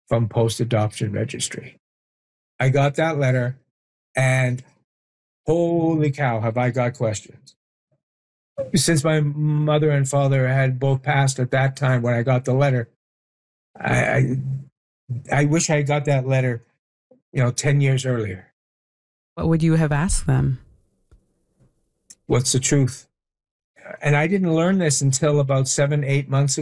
from post-adoption registry. I got that letter, and holy cow, have I got questions. Since my mother and father had both passed at that time when I got the letter, I wish I got that letter, 10 years earlier. What would you have asked them? What's the truth? And I didn't learn this until about 7-8 months